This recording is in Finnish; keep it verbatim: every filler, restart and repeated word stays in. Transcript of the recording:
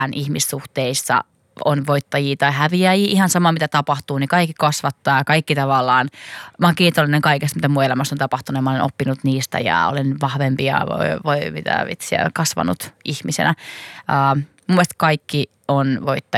ihmissuhteissa on voittajia tai häviäjiä. Ihan sama, mitä tapahtuu, niin kaikki kasvattaa. Kaikki tavallaan, mä oon kiitollinen kaikesta, mitä mun elämässä on tapahtunut. Mä olen oppinut niistä ja olen vahvempi ja voi, voi mitä vitsiä, kasvanut ihmisenä. Uh, mun mielestä kaikki on voittajia.